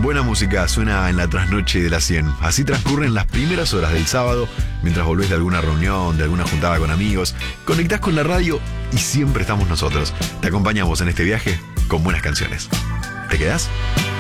Buena música suena en la trasnoche de la 100. Así transcurren las primeras horas del sábado, mientras volvés de alguna reunión, de alguna juntada con amigos. Conectás con la radio y siempre estamos nosotros. Te acompañamos en este viaje con buenas canciones. ¿Te quedás?